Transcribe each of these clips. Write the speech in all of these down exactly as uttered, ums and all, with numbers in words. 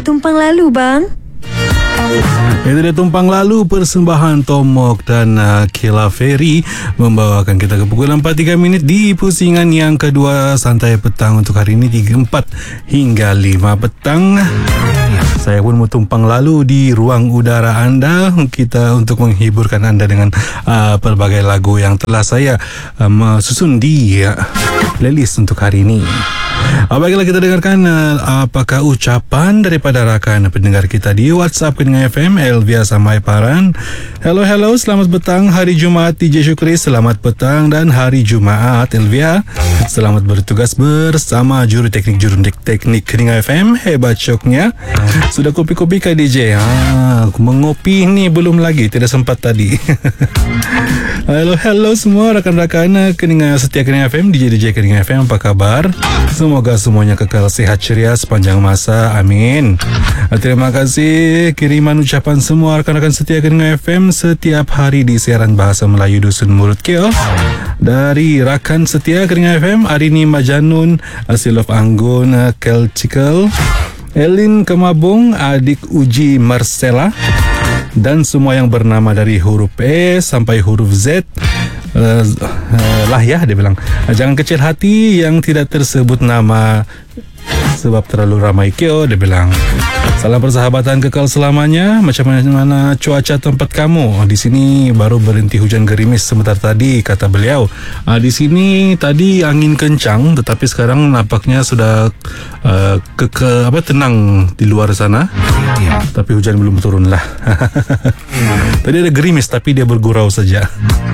Tumpang Lalu, bang. Itu dia Tumpang Lalu, persembahan Tomok dan uh, Kela Ferry membawakan kita ke pukul empat tiga minit di pusingan yang kedua santai petang untuk hari ini, tiga empat hingga lima petang. Saya pun mau tumpang lalu di ruang udara anda kita untuk menghiburkan anda dengan uh, pelbagai lagu yang telah saya um, susun di uh, playlist untuk hari ini. Uh, baiklah, kita dengarkan uh, apakah ucapan daripada rakan pendengar kita di WhatsApp Keningan F M, Elvia Samai Paran. Hello, hello, selamat petang hari Jumaat D J Syukri, selamat petang dan hari Jumaat Elvia. Selamat bertugas bersama juru teknik juru teknik Keningan F M, hebat syoknya. Sudah kopi-kopi kah D J? Ha, mengopi ni belum lagi, tidak sempat tadi. Hello, hello semua rakan-rakan Keningan setia Keningan F M, D J D J Keningan F M, apa kabar? Semoga semuanya kekal sehat ceria sepanjang masa. Amin. Terima kasih kiriman ucapan semua rakan-rakan setia Keningan F M setiap hari di siaran bahasa Melayu Dusun Mulut Keo. Dari rakan setia Keningan F M, Arini Majanun, Asilov Anggun, Kel Cikal, Elin Kemabung, adik Uji Marcella, dan semua yang bernama dari huruf E sampai huruf Z. Uh, uh, lah ya, dia bilang jangan kecil hati yang tidak tersebut nama sebab terlalu ramai Keo, dia bilang. Salam persahabatan kekal selamanya. Macam mana cuaca tempat kamu? Di sini baru berhenti hujan gerimis sebentar tadi, kata beliau. Uh, di sini tadi angin kencang, tetapi sekarang nampaknya sudah uh, ke, ke apa tenang di luar sana. Tapi hujan belum turun lah. Tadi ada gerimis tapi dia bergurau saja.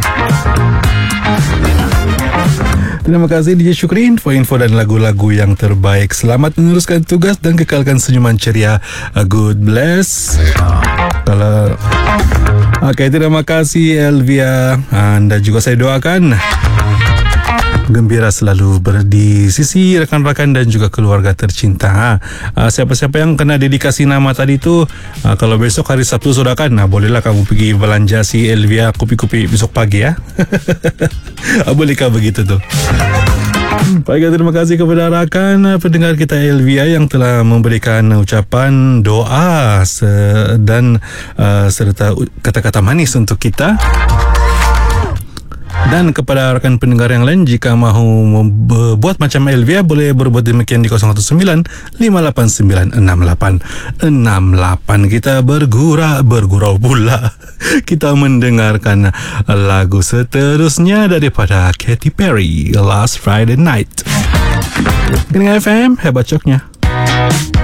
Terima kasih D J Syukri, info-info dan lagu-lagu yang terbaik. Selamat meneruskan tugas dan kekalkan senyuman ceria. God bless. Kalau Okey, terima kasih Elvia. Dan juga saya doakan gembira selalu berdi sisi rakan-rakan dan juga keluarga tercinta. Ha, siapa-siapa yang kena dedikasi nama tadi tu, ha, kalau besok hari Sabtu sudah kan, ha, bolehlah kamu pergi belanja si Elvia kopi-kopi besok pagi ya. Bolehkah begitu tu? Baik, terima kasih kepada rakan pendengar kita Elvia yang telah memberikan ucapan doa se- dan uh, serta kata-kata manis untuk kita. Dan kepada rakan pendengar yang lain, jika mahu membuat macam Elvia, boleh berbuat demikian di kosong satu sembilan lima lapan sembilan enam lapan enam lapan. Kita bergurau bergurau pula. Kita mendengarkan lagu seterusnya daripada Katy Perry, Last Friday Night. Keningan F M, hebat coknya.